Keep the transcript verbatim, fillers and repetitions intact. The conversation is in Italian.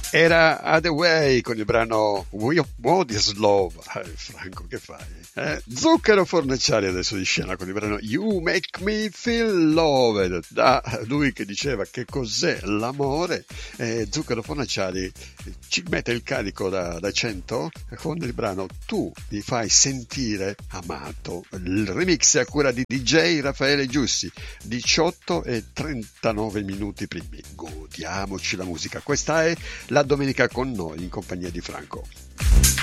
Era Hathaway con il brano What is Love. Eh, Franco, che fai? Eh? Zucchero Fornaciari adesso di scena con il brano You Make Me Feel Loved, da lui che diceva che cos'è l'amore. eh, Zucchero Fornaciari ci mette il carico da, da cento con il brano Tu mi fai sentire amato. Il remix è a cura di D J Raffaele Giussi. Diciotto e trentanove minuti primi, godiamoci la musica. Questa è La Domenica con Noi in compagnia di Franco.